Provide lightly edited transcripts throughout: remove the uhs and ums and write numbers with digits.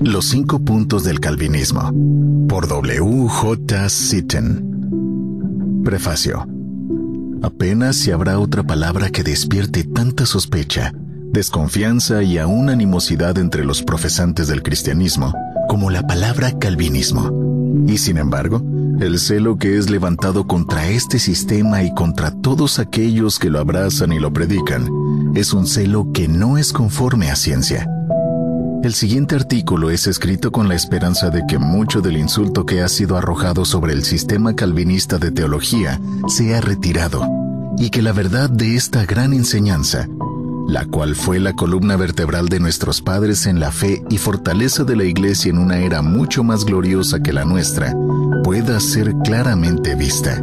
Los 5 puntos del calvinismo, por W. J. Seaton. Prefacio. Apenas si habrá otra palabra que despierte tanta sospecha, desconfianza y aún animosidad entre los profesantes del cristianismo como la palabra calvinismo. Y sin embargo, el celo que es levantado contra este sistema y contra todos aquellos que lo abrazan y lo predican, es un celo que no es conforme a ciencia. El siguiente artículo es escrito con la esperanza de que mucho del insulto que ha sido arrojado sobre el sistema calvinista de teología sea retirado, y que la verdad de esta gran enseñanza, la cual fue la columna vertebral de nuestros padres en la fe y fortaleza de la Iglesia en una era mucho más gloriosa que la nuestra, pueda ser claramente vista.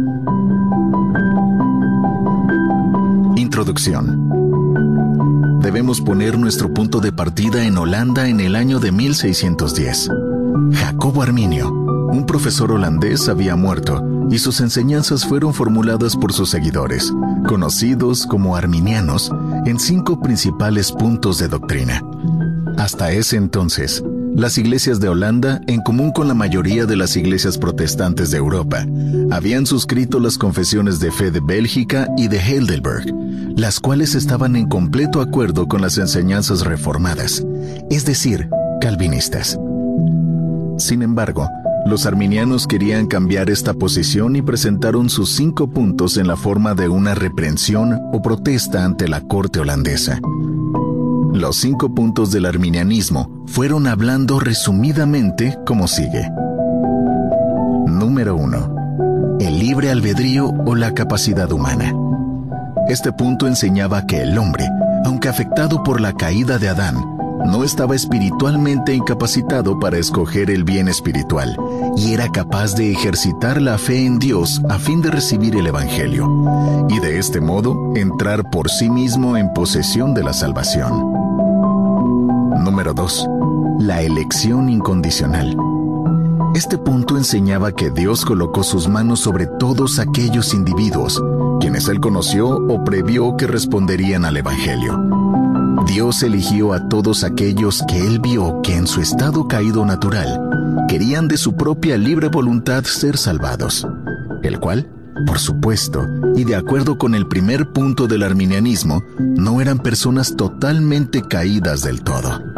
Introducción. Debemos poner nuestro punto de partida en Holanda en el año de 1610. Jacobo Arminio, un profesor holandés, había muerto y sus enseñanzas fueron formuladas por sus seguidores, conocidos como arminianos, en 5 principales puntos de doctrina. Hasta ese entonces, las iglesias de Holanda, en común con la mayoría de las iglesias protestantes de Europa, habían suscrito las confesiones de fe de Bélgica y de Heidelberg, las cuales estaban en completo acuerdo con las enseñanzas reformadas, es decir, calvinistas. Sin embargo, los arminianos querían cambiar esta posición y presentaron sus 5 puntos en la forma de una reprensión o protesta ante la corte holandesa. Los 5 puntos del arminianismo fueron hablando resumidamente como sigue. Número 1. El libre albedrío o la capacidad humana. Este punto enseñaba que el hombre, aunque afectado por la caída de Adán, no estaba espiritualmente incapacitado para escoger el bien espiritual y era capaz de ejercitar la fe en Dios a fin de recibir el Evangelio y de este modo entrar por sí mismo en posesión de la salvación. Número 2. La elección incondicional. Este punto enseñaba que Dios colocó sus manos sobre todos aquellos individuos, quienes Él conoció o previó que responderían al Evangelio. Dios eligió a todos aquellos que Él vio que en su estado caído natural querían de su propia libre voluntad ser salvados, el cual, por supuesto, y de acuerdo con el primer punto del arminianismo, no eran personas totalmente caídas del todo.